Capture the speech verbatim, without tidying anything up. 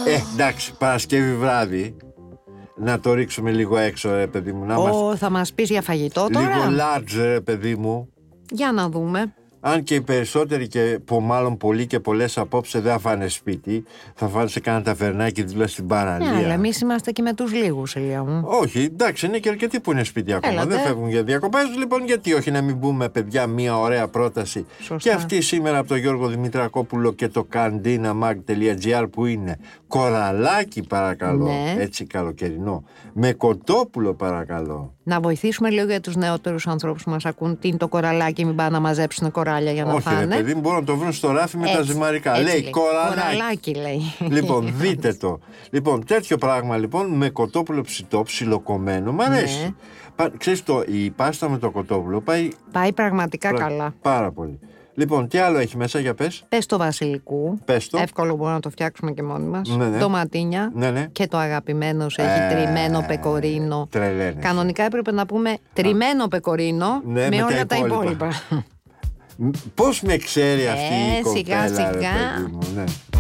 Ε, εντάξει, Παρασκευή βράδυ. Να το ρίξουμε λίγο έξω, ρε παιδί μου. Να Ω, μας... θα μας πεις για φαγητό τώρα. Λίγο large, ρε παιδί μου. Για να δούμε. Αν και οι περισσότεροι και που μάλλον πολλοί και πολλές απόψε δεν θα φάνε σπίτι, θα φάνε σε κάνα ταβερνάκι δίπλα στην παραλία. Ναι, αλλά εμείς είμαστε και με τους λίγους, Ηλία μου. Όχι, εντάξει, είναι και αρκετοί που είναι σπίτι ακόμα. Έλατε. Δεν φεύγουν για διακοπές. Λοιπόν, γιατί όχι να μην πούμε, παιδιά, μια ωραία πρόταση. Σωστά. Και αυτή σήμερα από τον Γιώργο Δημητρακόπουλο και το candinamag τελεία gr που είναι κοραλάκι, παρακαλώ. Ναι. Έτσι καλοκαιρινό. Με κοτόπουλο, παρακαλώ. Να βοηθήσουμε λίγο για τους νεότερους ανθρώπους που μας ακούν. Τι είναι το κοραλάκι, μην πάνε να μαζέψουν κοράλια για να Όχι, φάνε. ρε παιδί, μπορούν να το βρουν στο ράφι με Έτσι, τα ζυμαρικά. έτσι λέει λέει. κοραλάκι. Κοραλάκι λέει. Λοιπόν, δείτε το. Λοιπόν, τέτοιο πράγμα λοιπόν με κοτόπουλο ψητό, ψιλοκομμένο. Μ' αρέσει. Ναι. Πα, ξέρεις το, η πάστα με το κοτόπουλο πάει Πάει πραγματικά πρα- καλά. πάρα πολύ. Λοιπόν, τι άλλο έχει μέσα, για πες. Πες το βασιλικού. Πες το. Εύκολο, μπορούμε να το φτιάξουμε και μόνοι μας. Ναι, ναι. Ντοματίνια. Ναι, ναι. Και το αγαπημένο σου έχει Ε, τριμμένο πεκορίνο. τρελαίνεσαι. Κανονικά έπρεπε να πούμε τριμμένο πεκορίνο Ναι, με, με τα όλα τα υπόλοιπα. υπόλοιπα. Πώς με ξέρει αυτή Ε, η κοπέλα, σιγά, ρε σιγά. παιδί μου, ναι.